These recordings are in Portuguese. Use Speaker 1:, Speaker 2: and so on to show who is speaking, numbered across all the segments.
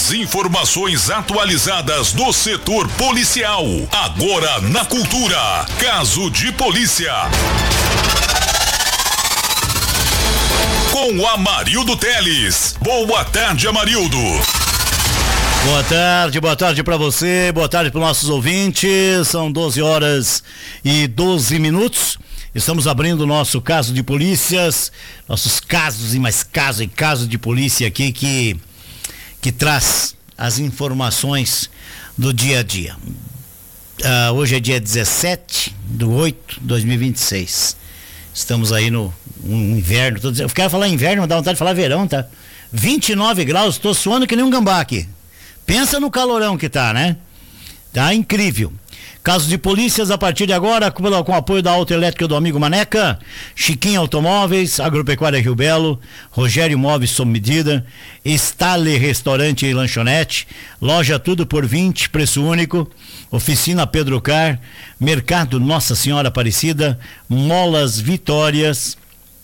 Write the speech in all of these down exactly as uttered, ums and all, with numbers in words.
Speaker 1: As informações atualizadas do setor policial. Agora na Cultura. Caso de polícia. Com Amarildo Teles. Boa tarde, Amarildo.
Speaker 2: Boa tarde, boa tarde para você, boa tarde para os nossos ouvintes. São doze horas e doze minutos. Estamos abrindo o nosso caso de polícias, nossos casos e mais casos e casos de polícia aqui que, que traz as informações do dia a dia. Uh, hoje é dia dezessete de oito de dois mil e vinte e seis. Estamos aí no, no inverno. Tô dizendo, eu quero falar inverno, mas dá vontade de falar verão, tá? vinte e nove graus, tô suando que nem um gambá aqui. Pensa no calorão que tá, né? Tá incrível. Casos de polícias a partir de agora, com, com o apoio da Autoelétrica do amigo Maneca, Chiquinho Automóveis, Agropecuária Rio Belo, Rogério Móveis sob medida, Stale Restaurante e Lanchonete, Loja Tudo por vinte, preço único, Oficina Pedro Car, Mercado Nossa Senhora Aparecida, Molas Vitórias,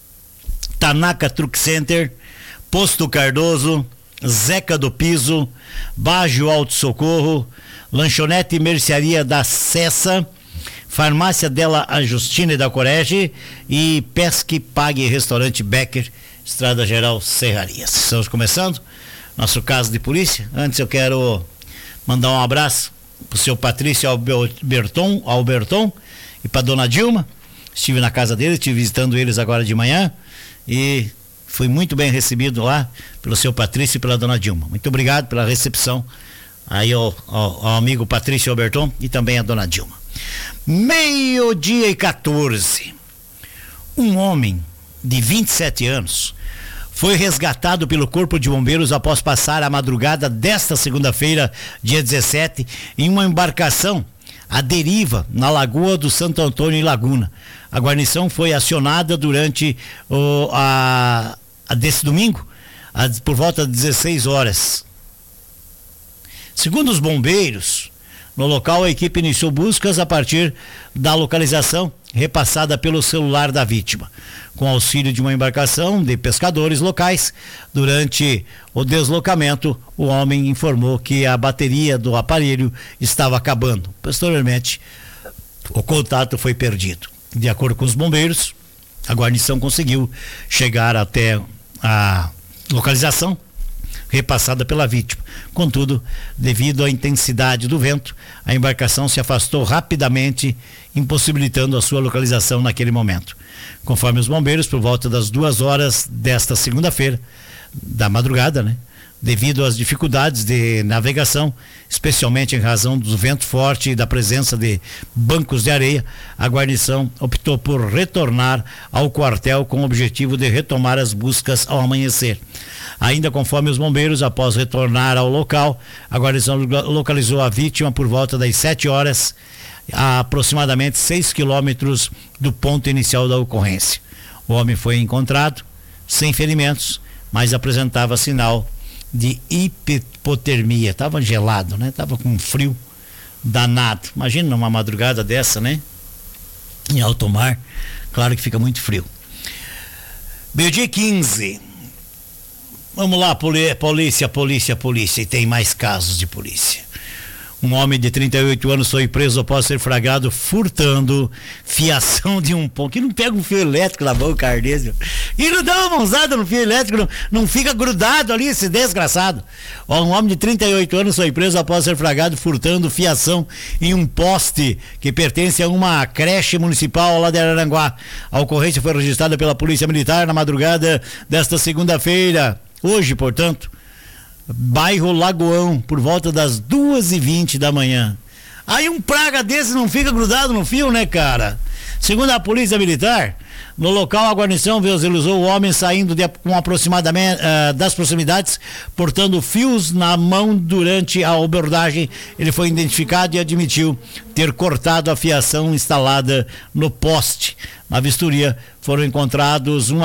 Speaker 2: Tanaka Truck Center, Posto Cardoso, Zeca do Piso, Bajo Alto Socorro, Lanchonete e Mercearia da Cessa, Farmácia dela a Justina e da Corege e Pesque Pague Restaurante Becker, Estrada Geral Serrarias. Estamos começando nosso caso de polícia. Antes eu quero mandar um abraço pro seu Patrício Alberton, Alberton e pra dona Dilma. Estive na casa deles, estive visitando eles agora de manhã e fui muito bem recebido lá pelo seu Patrício e pela dona Dilma. Muito obrigado pela recepção aí ao, ao, ao amigo Patrício Alberton e também a dona Dilma. Meio-dia e quatorze. Um homem de vinte e sete anos foi resgatado pelo Corpo de Bombeiros após passar a madrugada desta segunda-feira, dia dezessete, em uma embarcação à deriva na Lagoa do Santo Antônio e Laguna. A guarnição foi acionada durante o, a, a desse domingo, a, por volta de dezesseis horas. Segundo os bombeiros, no local a equipe iniciou buscas a partir da localização repassada pelo celular da vítima. Com auxílio de uma embarcação de pescadores locais, durante o deslocamento, o homem informou que a bateria do aparelho estava acabando. Posteriormente, o contato foi perdido. De acordo com os bombeiros, a guarnição conseguiu chegar até a localização repassada pela vítima. Contudo, devido à intensidade do vento, a embarcação se afastou rapidamente, impossibilitando a sua localização naquele momento. Conforme os bombeiros, por volta das duas horas desta segunda-feira, da madrugada, né? Devido às dificuldades de navegação, especialmente em razão do vento forte e da presença de bancos de areia, a guarnição optou por retornar ao quartel com o objetivo de retomar as buscas ao amanhecer. Ainda conforme os bombeiros, após retornar ao local, a guarnição localizou a vítima por volta das sete horas, a aproximadamente seis quilômetros do ponto inicial da ocorrência. O homem foi encontrado sem ferimentos, mas apresentava sinal de hipotermia, estava gelado, né? Tava com frio danado. Imagina uma madrugada dessa, né? Em alto mar, claro que fica muito frio. Meio-dia quinze. Vamos lá, polícia, polícia, polícia. E tem mais casos de polícia. Um homem de trinta e oito anos foi preso após ser flagrado furtando fiação de um pão. Que não pega um fio elétrico na mão, Carneiro. E não dá uma mãozada no fio elétrico, não, não fica grudado ali, esse desgraçado. Um homem de trinta e oito anos foi preso após ser flagrado furtando fiação em um poste que pertence a uma creche municipal lá de Araranguá. A ocorrência foi registrada pela Polícia Militar na madrugada desta segunda-feira. Hoje, portanto, bairro Lagoão, por volta das duas e vinte da manhã. Aí um praga desse não fica grudado no fio, né, cara? Segundo a Polícia Militar, no local a guarnição visualizou o homem saindo de, com aproximadamente uh, das proximidades, portando fios na mão durante a abordagem. Ele foi identificado e admitiu ter cortado a fiação instalada no poste. Na vistoria foram encontrados um